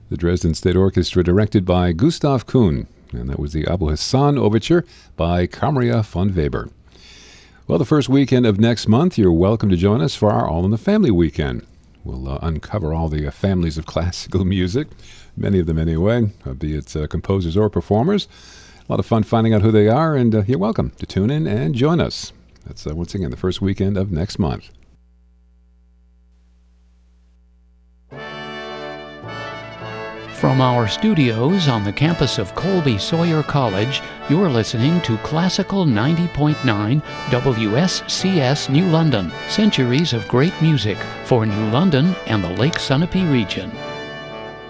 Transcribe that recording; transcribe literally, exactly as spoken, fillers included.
The Dresden State Orchestra, directed by Gustav Kuhn, and that was the Abu Hassan Overture by Kamaria von Weber. Well, the first weekend of next month, you're welcome to join us for our All in the Family weekend. We'll uh, uncover all the uh, families of classical music, many of them anyway, uh, be it uh, composers or performers. A lot of fun finding out who they are, and uh, you're welcome to tune in and join us. That's, uh, once again, the first weekend of next month. From our studios on the campus of Colby Sawyer College, you're listening to Classical ninety point nine W S C S New London, centuries of great music for New London and the Lake Sunapee region.